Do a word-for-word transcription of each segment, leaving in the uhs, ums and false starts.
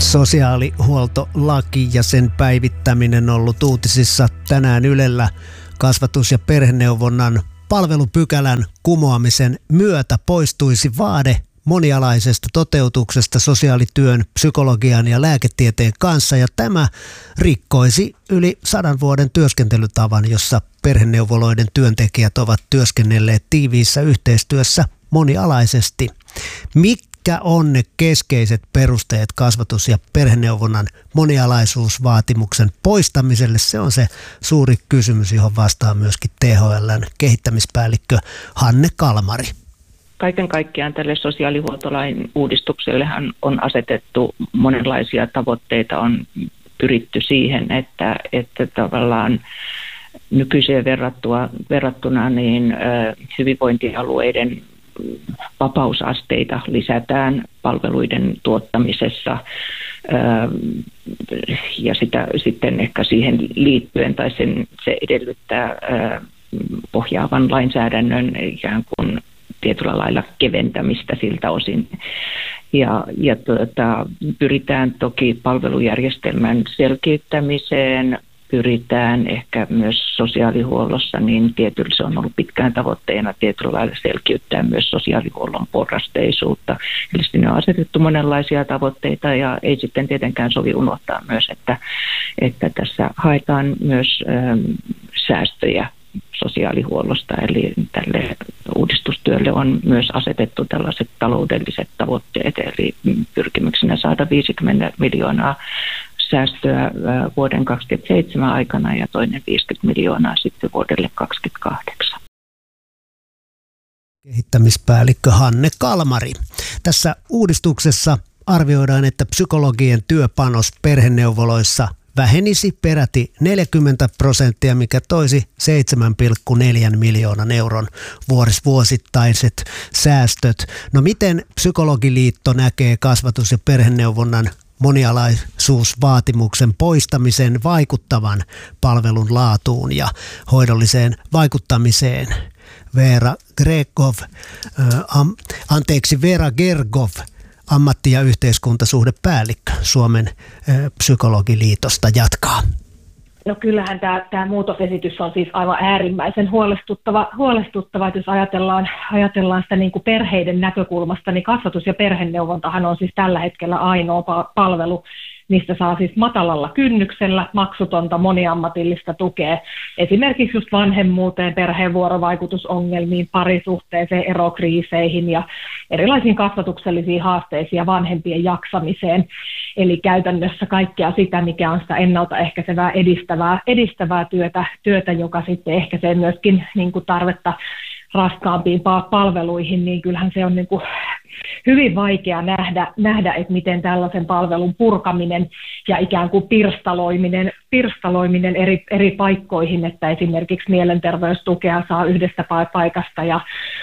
Sosiaalihuoltolaki ja sen päivittäminen on ollut uutisissa tänään Ylellä. Kasvatus- ja perheneuvonnan palvelupykälän kumoamisen myötä poistuisi vaade monialaisesta toteutuksesta sosiaalityön, psykologian ja lääketieteen kanssa, ja tämä rikkoisi yli sadan vuoden työskentelytavan, jossa perheneuvoloiden työntekijät ovat työskennelleet tiiviissä yhteistyössä monialaisesti. Mitkä on ne keskeiset perusteet kasvatus- ja perheneuvonnan monialaisuusvaatimuksen poistamiselle? Se on se suuri kysymys, johon vastaa myöskin T H L:n kehittämispäällikkö Hanne Kalmari. Kaiken kaikkiaan tälle sosiaalihuoltolain uudistuksellehan on asetettu monenlaisia tavoitteita, on pyritty siihen, että, että tavallaan nykyiseen verrattuna, verrattuna niin hyvinvointialueiden vapausasteita lisätään palveluiden tuottamisessa ja sitä sitten ehkä siihen liittyen tai sen, se edellyttää pohjaavan lainsäädännön ikään kuin tietyllä lailla keventämistä siltä osin. Ja, ja tuota, pyritään toki palvelujärjestelmän selkiyttämiseen, pyritään ehkä myös sosiaalihuollossa, niin tietyllä se on ollut pitkään tavoitteena tietyllä lailla selkiyttää myös sosiaalihuollon porrasteisuutta. Eli sinne on asetettu monenlaisia tavoitteita ja ei sitten tietenkään sovi unohtaa myös, että, että tässä haetaan myös ähm, säästöjä sosiaalihuollosta, eli tälle uudistustyölle on myös asetettu tällaiset taloudelliset tavoitteet, eli pyrkimyksenä saada viisikymmentä miljoonaa säästöä vuoden kaksikymmentäseitsemän aikana ja toinen viisikymmentä miljoonaa sitten vuodelle kaksikymmentäkahdeksan. Kehittämispäällikkö Hanne Kalmari. Tässä uudistuksessa arvioidaan, että psykologien työpanos perheneuvoloissa vähenisi peräti neljäkymmentä prosenttia, mikä toisi seitsemän pilkku neljä miljoonan euron vuosittaiset säästöt. No miten Psykologiliitto näkee kasvatus- ja perheneuvonnan monialaisuusvaatimuksen poistamisen vaikuttavan palvelun laatuun ja hoidolliseen vaikuttamiseen? Veera Gregov, äh, am, anteeksi Veera Gergov, ammatti- ja yhteiskuntasuhdepäällikkö Suomen äh, Psykologiliitosta jatkaa. No kyllähän tämä, tämä muutosesitys on siis aivan äärimmäisen huolestuttava, huolestuttava että jos ajatellaan, ajatellaan sitä niin kuin perheiden näkökulmasta, niin kasvatus- ja perheneuvontahan on siis tällä hetkellä ainoa palvelu, mistä saa siis matalalla kynnyksellä maksutonta moniammatillista tukea esimerkiksi just vanhemmuuteen, perheen vuorovaikutusongelmiin, parisuhteeseen, erokriiseihin ja erilaisiin kasvatuksellisiin haasteisiin ja vanhempien jaksamiseen. Eli käytännössä kaikkea sitä, mikä on sitä ennaltaehkäisevää edistävää, edistävää työtä, työtä, joka sitten ehkäisee myöskin niin kuin tarvetta raskaampiin palveluihin, niin kyllähän se on niin kuin hyvin vaikea nähdä, nähdä, että miten tällaisen palvelun purkaminen ja ikään kuin pirstaloiminen, pirstaloiminen eri, eri paikkoihin, että esimerkiksi mielenterveystukea saa yhdestä paikasta ja,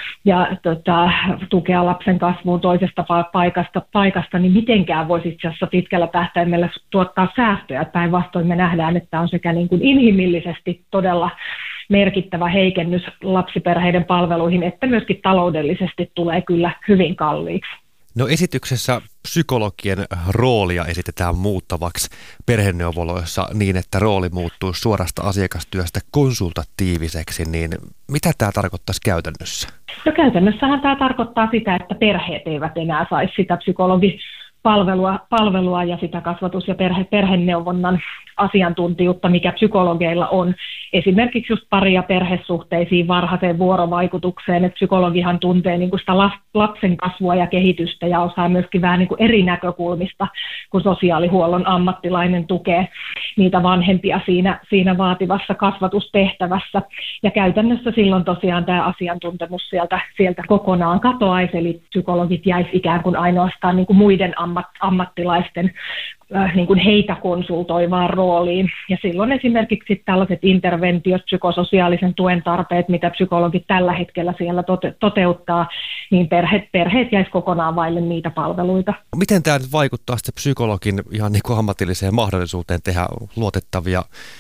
ja tota, tukea lapsen kasvuun toisesta paikasta, paikasta, niin mitenkään voisi itse asiassa pitkällä tähtäimellä tuottaa säästöjä. Päinvastoin me nähdään, että on sekä niin kuin inhimillisesti todella merkittävä heikennys lapsiperheiden palveluihin, että myöskin taloudellisesti tulee kyllä hyvin kalliiksi. No esityksessä psykologien roolia esitetään muuttavaksi perheneuvoloissa niin, että rooli muuttuu suorasta asiakastyöstä konsultatiiviseksi, niin mitä tämä tarkoittaisi käytännössä? No käytännössähän tämä tarkoittaa sitä, että perheet eivät enää saisi sitä psykologipalvelua palvelua ja sitä kasvatus- ja perhe, perheneuvonnan asiantuntijuutta, mikä psykologeilla on. Esimerkiksi just pari- ja perhesuhteisiin, varhaiseen vuorovaikutukseen, että psykologihan tuntee niin kuin sitä lapsen kasvua ja kehitystä ja osaa myöskin vähän niin kuin eri näkökulmista, kun sosiaalihuollon ammattilainen tukee niitä vanhempia siinä, siinä vaativassa kasvatustehtävässä. Ja käytännössä silloin tosiaan tämä asiantuntemus sieltä, sieltä kokonaan katoaisi, eli psykologit jäisi ikään kuin ainoastaan niin kuin muiden ammat, ammattilaisten niin kuin heitä konsultoivaan rooliin. Ja silloin esimerkiksi tällaiset interventiot, psykososiaalisen tuen tarpeet, mitä psykologit tällä hetkellä siellä tote- toteuttaa, niin perheet, perheet jäisi kokonaan vaille niitä palveluita. Miten tämä nyt vaikuttaa sitten psykologin ihan niin kuin ammatilliseen mahdollisuuteen tehdä luotettavia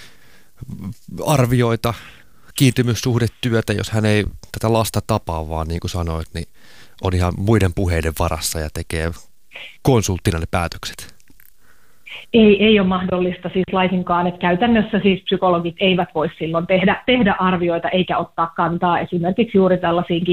arvioita, kiintymyssuhdetyötä, jos hän ei tätä lasta tapaa, vaan niin kuin sanoit, niin on ihan muiden puheiden varassa ja tekee konsulttina ne päätökset? Ei, ei ole mahdollista siis laisinkaan, että käytännössä siis psykologit eivät voi silloin tehdä, tehdä arvioita eikä ottaa kantaa esimerkiksi juuri tällaisiin